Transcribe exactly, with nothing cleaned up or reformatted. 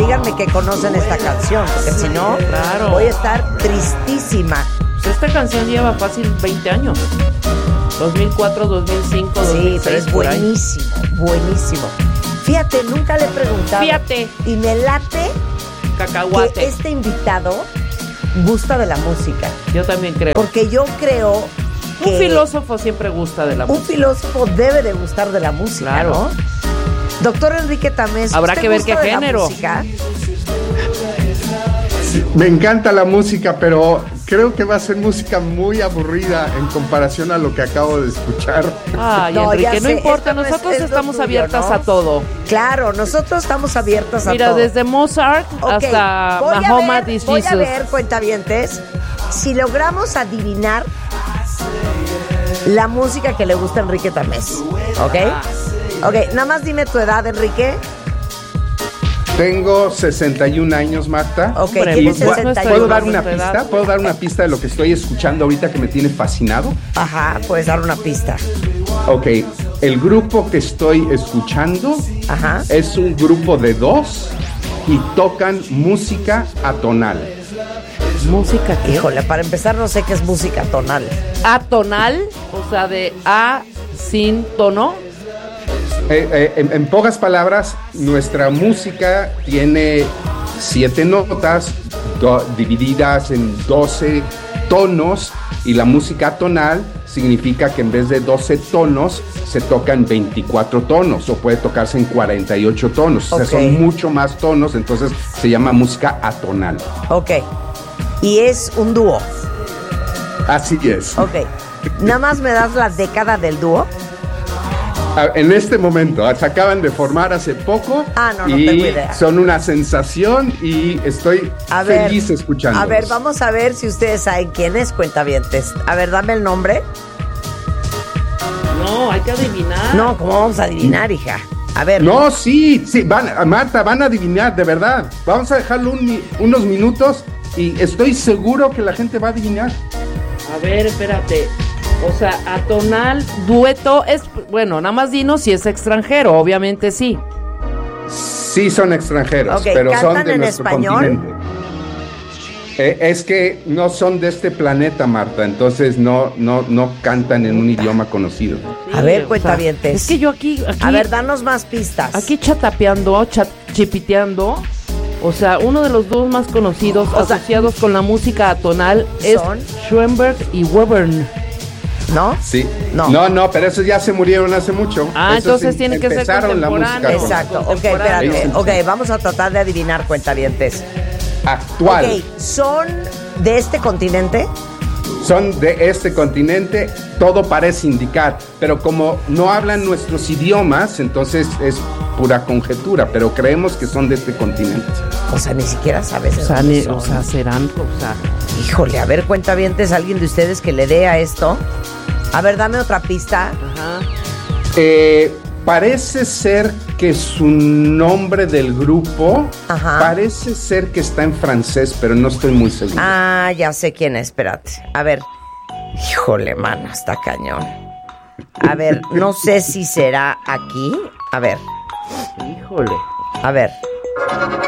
díganme que conocen esta canción, porque si no, claro. voy a estar tristísima. Pues esta canción lleva fácil veinte años. dos mil cuatro, dos mil cinco, dos mil seis. Sí, pero es por ahí. buenísimo, buenísimo. Fíjate, nunca le he preguntado. Fíjate. Y me late Cacahuate. que este invitado gusta de la música. Yo también creo. Porque yo creo que un filósofo siempre gusta de la un música. filósofo debe de gustar de la música, Claro. ¿no? Doctor Enrique Tamés, Habrá ¿usted que ver gusta qué de la género. música? Me encanta la música, pero creo que va a ser música muy aburrida en comparación a lo que acabo de escuchar. Ay, No, ya Enrique, no sé, importa, esto no es- nosotros es lo estamos tuyo, abiertas ¿no? a todo. Claro, nosotros estamos abiertos a Mira, todo. desde Mozart Ok, hasta voy Mahoma a ver, is voy a Jesus. ver, cuentavientes, si logramos adivinar la música que le gusta a Enrique Tamés, ¿ok? Ok, nada más dime tu edad, Enrique. Tengo sesenta y un años, Marta. Ok, Hombre, tienes pues, sesenta y uno. ¿Puedo dar una nuestra edad. pista? ¿Puedo dar una pista de lo que estoy escuchando ahorita que me tiene fascinado? Ajá, puedes dar una pista. Ok, el grupo que estoy escuchando Ajá. es un grupo de dos y tocan música atonal. Música que Híjole, para empezar no sé qué es música tonal. atonal, o sea, de A sin tono. Eh, eh, en, en pocas palabras, nuestra música tiene siete notas do- divididas en doce tonos y la música atonal significa que en vez de doce tonos se tocan veinticuatro tonos o puede tocarse en cuarenta y ocho tonos. O sea, Ok. son mucho más tonos, entonces se llama música atonal. Ok. Y es un dúo. Así es. Ok. Nada más me das la década del dúo. Ah, En este momento, se acaban de formar hace poco Ah, no, no y tengo idea. son una sensación y estoy A ver, feliz escuchando. A ver, vamos a ver si ustedes saben quién es, cuentavientes. A ver, dame el nombre. No, hay que adivinar. No, ¿cómo vamos a adivinar, hija? A ver. No, sí, sí, van, Marta, van a adivinar, de verdad. Vamos a dejarlo un mi- unos minutos y estoy seguro que la gente va a adivinar. A ver, espérate. O sea, atonal, dueto, es, bueno, nada más dinos si es extranjero, obviamente sí. Sí son extranjeros, Ok, pero son ¿cantan de en nuestro español? continente. Eh, es que no son de este planeta, Marta, entonces no, no, no cantan en un idioma conocido. A ver, Sí, o sea, cuentavientes. es que yo aquí, aquí, A ver, danos más pistas. aquí chatapeando, chat, chipiteando, o sea, uno de los dos más conocidos O sea, asociados con la música atonal es ¿son? Schoenberg y Webern. ¿No? Sí. No. No, no, pero esos ya se murieron hace mucho. Ah, Esos entonces em- tiene que ser empezaron la música contemporáneo. atonal. Exacto. Ok, Contemporáneo. espérate. Ok, vamos a tratar de adivinar, cuentavientes. Actual. Ok, ¿son de este continente? Son de este continente, todo parece indicar, pero como no hablan nuestros idiomas, entonces es pura conjetura, pero creemos que son de este continente. O sea, ni siquiera sabes. de O sea, dónde ne- son. o sea, serán, o sea, Híjole, a ver, cuentavientes, alguien de ustedes que le dé a esto. A ver, dame otra pista. ajá. Eh, parece ser que su nombre del grupo, Ajá. parece ser que está en francés, pero no estoy muy seguro. Ah, ya sé quién es, espérate. A ver. Híjole, mano, está cañón. A ver, no sé si será aquí. A ver, Híjole. a ver.